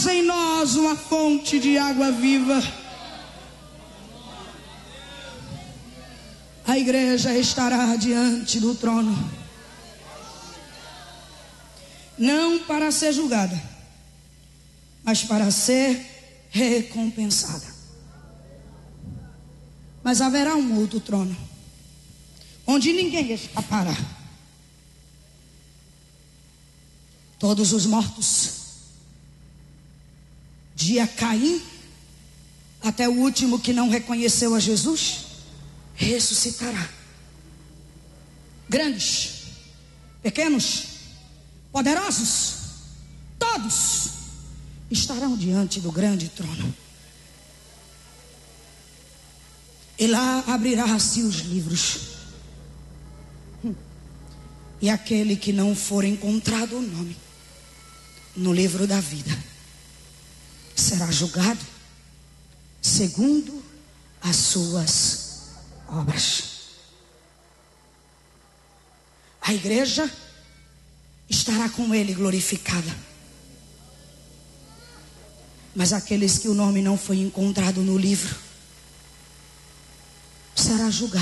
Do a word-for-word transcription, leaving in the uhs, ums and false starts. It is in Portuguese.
Pôs em nós uma fonte de água viva. A igreja estará diante do trono, não para ser julgada, mas para ser recompensada. Mas haverá um outro trono, onde ninguém escapará. Todos os mortos, de Caim até o último que não reconheceu a Jesus, ressuscitará. Grandes, pequenos, poderosos, todos estarão diante do grande trono. E lá abrirá-se os livros. E aquele que não for encontrado o nome no livro da vida será julgado segundo as suas obras. A igreja estará com ele glorificada. Mas aqueles que o nome não foi encontrado no livro será julgado